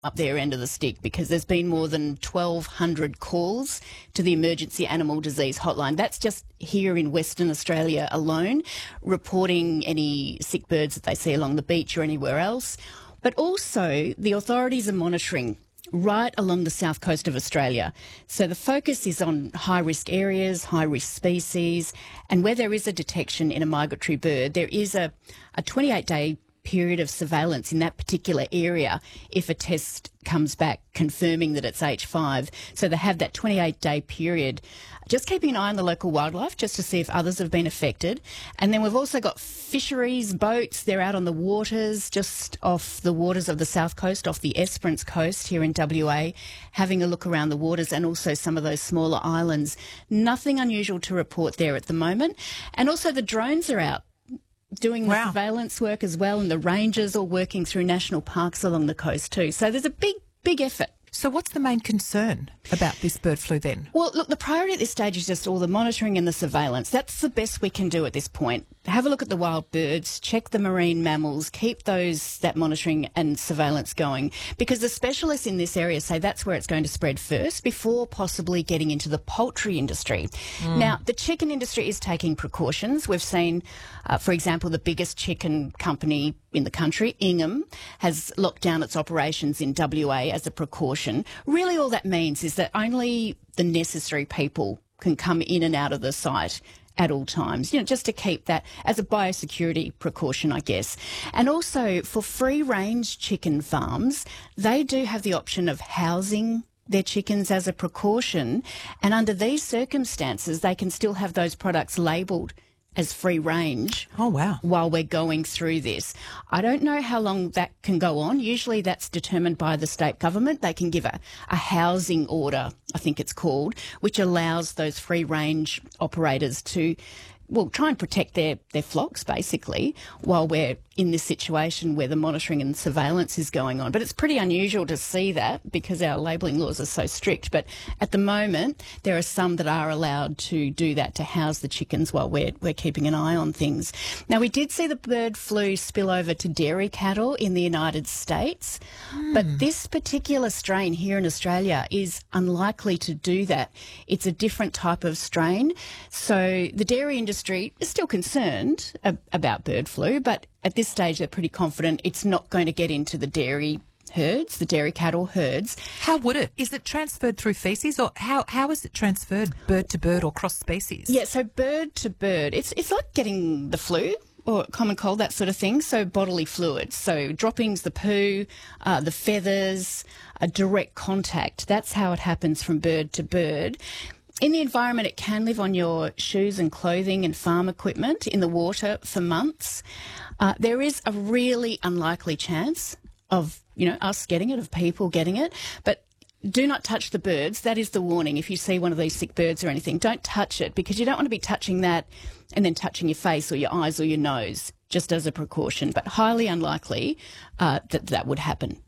up their end of the stick, because there's been more than 1,200 calls to the Emergency Animal Disease Hotline. That's just here in Western Australia alone, reporting any sick birds that they see along the beach or anywhere else. But also the authorities are monitoring right along the south coast of Australia. So the focus is on high-risk areas, high-risk species, and where there is a detection in a migratory bird, there is a 28-day period of surveillance in that particular area if a test comes back confirming that it's H5. So they have that 28-day period, just keeping an eye on the local wildlife just to see if others have been affected. And then we've also got fisheries boats. They're out on the waters, just off the waters of the south coast, off the Esperance coast here in WA, having a look around the waters and also some of those smaller islands. Nothing unusual to report there at the moment. And also the drones are out doing the surveillance work as well, and the rangers are working through national parks along the coast too. So there's a big effort. So what's the main concern about this bird flu then? Well, look, the priority at this stage is just all the monitoring and the surveillance. That's the best we can do at this point. Have a look at the wild birds, check the marine mammals, keep that monitoring and surveillance going, because the specialists in this area say that's where it's going to spread first before possibly getting into the poultry industry. Now, the chicken industry is taking precautions. We've seen, for example, the biggest chicken company in the country, Ingham, has locked down its operations in WA as a precaution. Really all that means is that only the necessary people can come in and out of the site at all times, just to keep that as a biosecurity precaution, I guess. And also for free-range chicken farms, they do have the option of housing their chickens as a precaution, and under these circumstances, they can still have those products labelled as free range. Oh, wow. While we're going through this. I don't know how long that can go on. Usually that's determined by the state government. They can give a housing order, I think it's called, which allows those free range operators to, try and protect their flocks, basically, while we're in this situation where the monitoring and surveillance is going on. But it's pretty unusual to see that because our labelling laws are so strict. But at the moment, there are some that are allowed to do that, to house the chickens while we're keeping an eye on things. Now, we did see the bird flu spill over to dairy cattle in the United States, but this particular strain here in Australia is unlikely to do that. It's a different type of strain. So the dairy industry is still concerned about bird flu, but at this stage, they're pretty confident it's not going to get into the dairy herds, the dairy cattle herds. How would it? Is it transferred through faeces, or how is it transferred, bird to bird or cross species? Yeah, so bird to bird. It's like getting the flu or common cold, that sort of thing. So bodily fluids, so droppings, the poo, the feathers, a direct contact. That's how it happens from bird to bird. In the environment, it can live on your shoes and clothing and farm equipment, in the water for months. There is a really unlikely chance of, us getting it, of people getting it, but do not touch the birds. That is the warning. If you see one of these sick birds or anything, don't touch it, because you don't want to be touching that and then touching your face or your eyes or your nose, just as a precaution, but highly unlikely that would happen.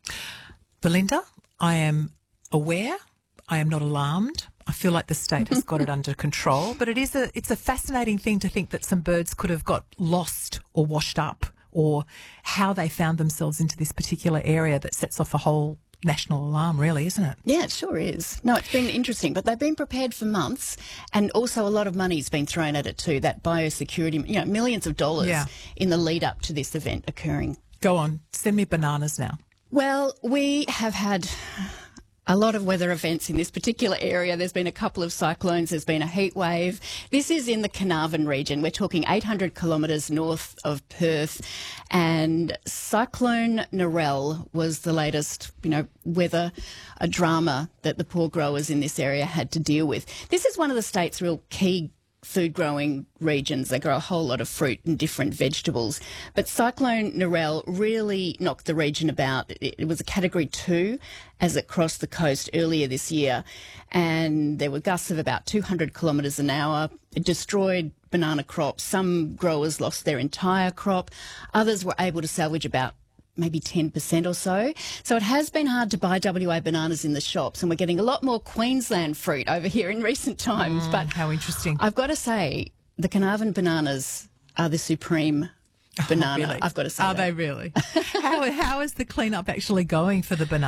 Belinda, I am aware. I am not alarmed. I feel like the state has got it under control, but it's a fascinating thing to think that some birds could have got lost or washed up, or how they found themselves into this particular area that sets off a whole national alarm, really, isn't it? Yeah, it sure is. No, it's been interesting, but they've been prepared for months, and also a lot of money's been thrown at it too, that biosecurity, millions of dollars in the lead up to this event occurring. Go on, send me bananas now. Well, we have had a lot of weather events in this particular area. There's been a couple of cyclones. There's been a heat wave. This is in the Carnarvon region. We're talking 800 kilometres north of Perth. And Cyclone Narelle was the latest, weather drama that the poor growers in this area had to deal with. This is one of the state's real key food growing regions. They grow a whole lot of fruit and different vegetables. But Cyclone Narelle really knocked the region about. It was a Category 2 as it crossed the coast earlier this year, and there were gusts of about 200 kilometres an hour. It destroyed banana crops. Some growers lost their entire crop. Others were able to salvage about maybe 10% or so. So it has been hard to buy WA bananas in the shops, and we're getting a lot more Queensland fruit over here in recent times. But how interesting. I've got to say, the Carnarvon bananas are the supreme banana, Really? I've got to say. Are that. they really? How is the cleanup actually going for the banana?